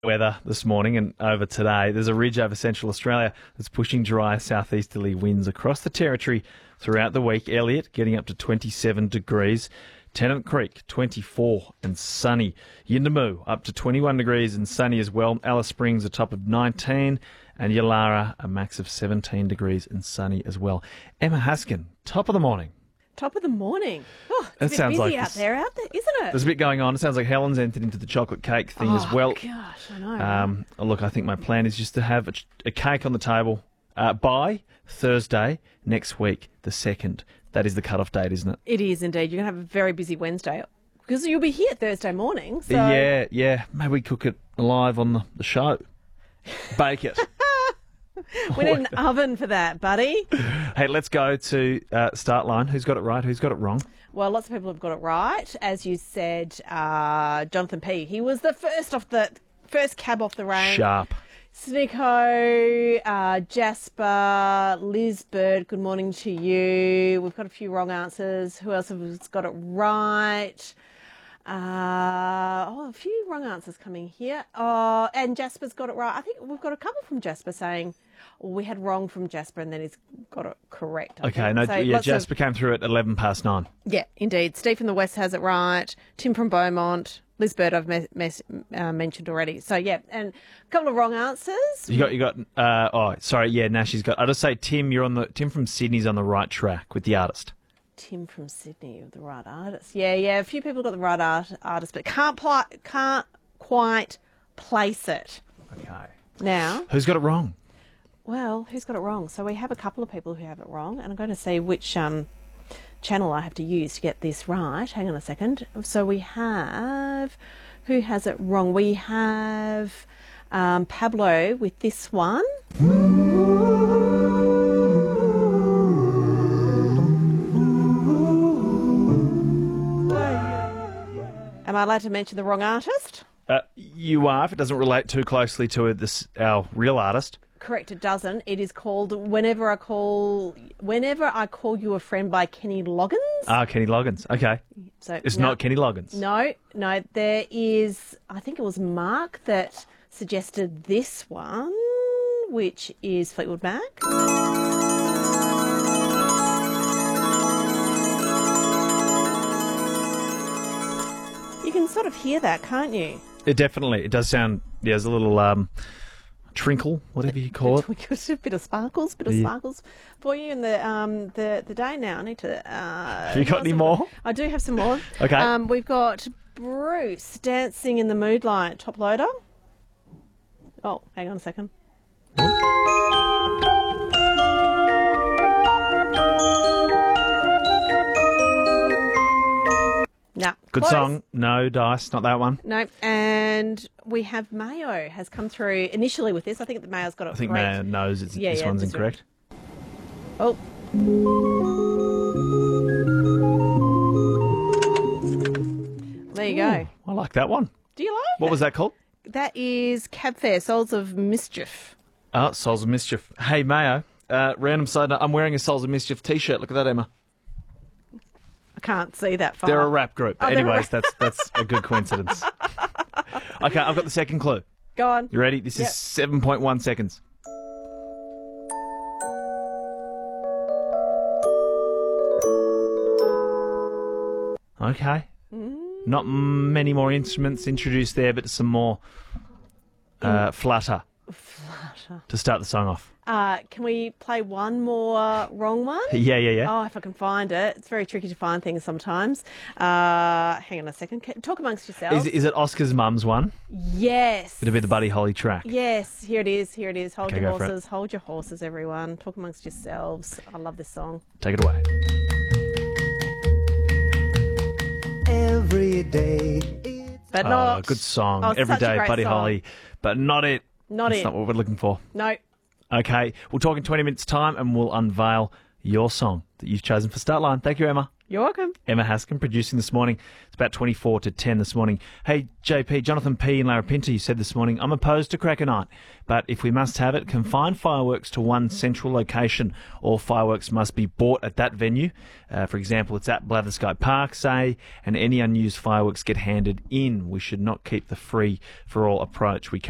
Weather this morning and over today. There's a ridge over central Australia that's pushing dry southeasterly winds across the territory throughout the week. Elliot getting up to 27 degrees. Tennant Creek 24 and sunny. Yuendamu up to 21 degrees and sunny as well. Alice Springs a top of 19 and Yulara a max of 17 degrees and sunny as well. Emma Haskin, top of the morning. Top of the morning. Oh, it's That a bit sounds busy like out there, isn't it? There's a bit going on. It sounds like Helen's entered into the chocolate cake thing as well. Gosh, I know. Look, I think my plan is just to have a cake on the table by Thursday next week, the 2nd. That is the cut-off date, isn't it? It is indeed. You're going to have a very busy Wednesday because you'll be here Thursday morning. So. Yeah. Maybe we cook it live on the show. Bake it. We need an oven for that, buddy. Hey, let's go to start line. Who's got it right? Who's got it wrong? Well, lots of people have got it right. As you said, Jonathan P. He was the first cab off the rank. Sharp. Snicko, Jasper, Liz Bird, good morning to you. We've got a few wrong answers. Who else has got it right? A few wrong answers coming here. And Jasper's got it right. I think we've got a couple from Jasper saying, we had wrong from Jasper and then he's got it correct. Okay, Jasper came through at 11 past 9. Yeah, indeed. Steve from the West has it right. Tim from Beaumont. Liz Bird I've mentioned already. So, yeah, and a couple of wrong answers. You got. Nashi's got. I'll just say, Tim from Sydney's on the right track with the artist. Tim from Sydney, the right artist. Yeah. A few people got the right artist, but can't quite place it. Okay. Now, who's got it wrong? Well, who's got it wrong? So we have a couple of people who have it wrong, and I'm going to see which channel I have to use to get this right. Hang on a second. So we have who has it wrong? We have Pablo with this one. Am I allowed to mention the wrong artist? You are, if it doesn't relate too closely to our real artist. Correct, it doesn't. It is called Whenever I Call You a Friend by Kenny Loggins. Ah, Kenny Loggins. Okay. So it's not Kenny Loggins. No. There is, I think it was Mark that suggested this one, which is Fleetwood Mac. You can sort of hear that, can't you? It does sound, there's a little trinkle, whatever you call it. A bit of sparkles for you in the day now. I need to... Have you got any more? I do have some more. Okay. We've got Bruce dancing in the Moonlight, top loader. Oh, hang on a second. No. Good song. No dice, not that one. No. And we have Mayo has come through initially with this. I think the Mayo's got it I think correct. Mayo knows this one's incorrect. Right. Oh. There you go. I like that one. Do you like it? What was that called? That is Cab Fair, Souls of Mischief. Oh, Souls of Mischief. Hey, Mayo. Random side note, I'm wearing a Souls of Mischief t-shirt. Look at that, Emma. Can't see that far. They're a rap group. But anyways, that's a good coincidence. Okay, I've got the second clue. Go on. You ready? This is 7.1 seconds. Okay. Not many more instruments introduced there, but some more flutter to start the song off. Can we play one more wrong one? Yeah. Oh, if I can find it. It's very tricky to find things sometimes. Hang on a second. Talk amongst yourselves. Is it Oscar's mum's one? Yes. It'll be the Buddy Holly track. Yes, here it is. Hold Okay, your horses. Hold your horses, everyone. Talk amongst yourselves. I love this song. Take it away. Every day. But not. Good song. Oh, Every such a day, great Buddy song. Holly. But not it. That's not what we're looking for. No. Okay, we'll talk in 20 minutes' time and we'll unveil your song that you've chosen for Startline. Thank you, Emma. You're welcome. Emma Haskin producing this morning. It's about 24 to 10 this morning. Hey, JP, Jonathan P. and Lara Pinter, you said this morning, I'm opposed to Cracker Night, but if we must have it, confine fireworks to one central location. All fireworks must be bought at that venue. For example, it's at Blatherskye Park, say, and any unused fireworks get handed in. We should not keep the free-for-all approach. We